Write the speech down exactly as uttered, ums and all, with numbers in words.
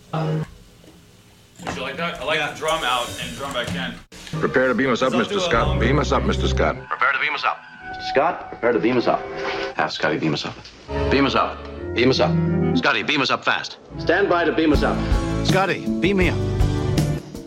Would you like that? I like yeah. the drum out and drum back in. Prepare to beam us up, Mister Scott. Beam us up, Mister Scott. Prepare to beam us up. Scott, prepare to beam us up. Have Scotty beam us up. Beam us up. Beam us up. Scotty, beam us up fast. Stand by to beam us up. Scotty, beam me up.